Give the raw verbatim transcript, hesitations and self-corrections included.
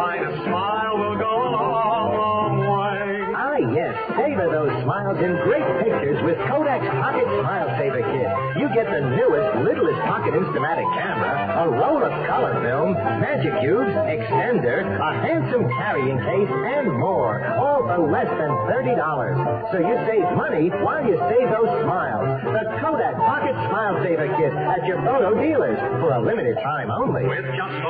find a smile will go a long, long way. Ah, yes. Savor those smiles in great pictures with Kodak's Pocket Smile Saver Kit. You get the newest, littlest pocket Instamatic camera, a roll of color film, magic cubes, extender, a handsome carrying case, and more. All for less than thirty dollars. So you save money while you save those smiles. The Kodak Pocket Smile Saver Kit at your photo dealers for a limited time only. With just